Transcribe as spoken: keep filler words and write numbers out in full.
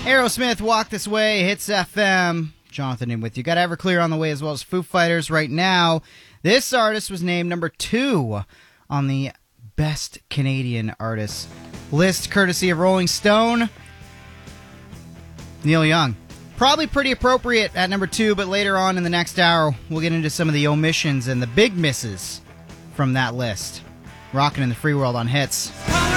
Aerosmith, Walk This Way, Hits F M. Jonathan in with you. Got Everclear on the way as well as Foo Fighters right now. This artist was named number two on the Best Canadian Artists list, courtesy of Rolling Stone. Neil Young. Probably pretty appropriate at number two, but later on in the next hour, we'll get into some of the omissions and the big misses from that list. Rockin' in the Free World on Hits.